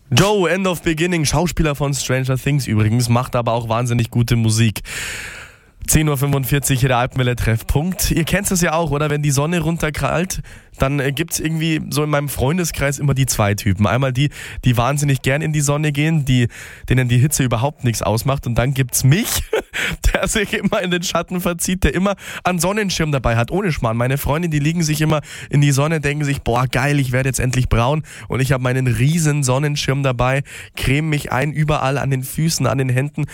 Joe, End of Beginning, Schauspieler von Stranger Things übrigens, macht aber auch wahnsinnig gute Musik. 10.45 Uhr hier der Alpenwelle-Treffpunkt. Ihr kennt es ja auch, oder? Wenn die Sonne runterkrallt, dann gibt's irgendwie so in meinem Freundeskreis immer die zwei Typen. Einmal die wahnsinnig gern in die Sonne gehen, denen die Hitze überhaupt nichts ausmacht. Und dann gibt's mich, der sich immer in den Schatten verzieht, der immer einen Sonnenschirm dabei hat, ohne Schmarrn. Meine Freunde, die liegen sich immer in die Sonne, denken sich, boah geil, ich werde jetzt endlich braun. Und ich habe meinen riesen Sonnenschirm dabei, creme mich ein, überall an den Füßen, an den Händen